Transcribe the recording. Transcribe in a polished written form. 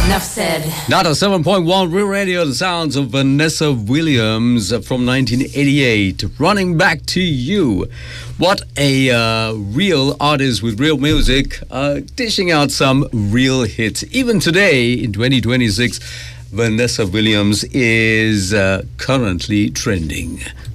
Enough said. Not a 7.1 Real Radio, the sounds of Vanessa Williams from 1988. Running back to you. What a real artist with real music, dishing out some real hits. Even today, in 2026, Vanessa Williams is currently trending.